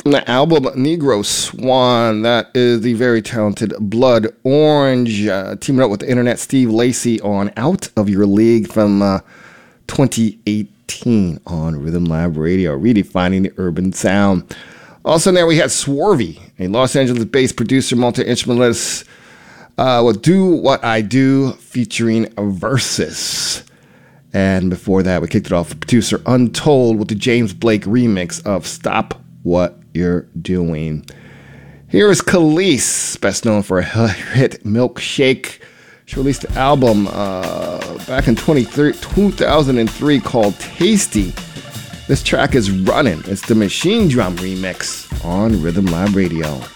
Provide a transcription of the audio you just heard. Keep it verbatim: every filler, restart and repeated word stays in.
The album Negro Swan, that is the very talented Blood Orange, uh, teaming up with the internet Steve Lacy on Out of Your League from uh, twenty eighteen on Rhythm Lab Radio, redefining the urban sound. Also there we had Swervy, a Los Angeles-based producer, multi-instrumentalist, uh, with Do What I Do featuring Versus. And before that, we kicked it off with producer Untold with the James Blake remix of Stop What You're Doing. Here is Khalees, best known for a hit Milkshake. She released an album uh, back in two thousand three called Tasty. This track is Running. It's the Machine Drum remix on Rhythm Lab Radio.